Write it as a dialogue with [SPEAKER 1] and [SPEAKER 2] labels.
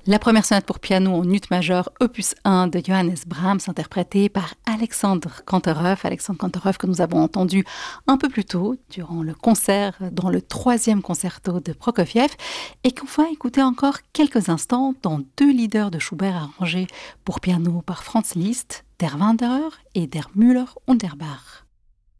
[SPEAKER 1] La première sonate pour piano en ut majeur, opus 1 de Johannes Brahms, interprétée par Alexandre Kantorov. Alexandre Kantorov que nous avons entendu un peu plus tôt durant le concert dans le 3e concerto de Prokofiev et qu'on va écouter encore quelques instants dans 2 lieders de Schubert arrangés pour piano par Franz Liszt, Der Wanderer et Der Müller und der Bach.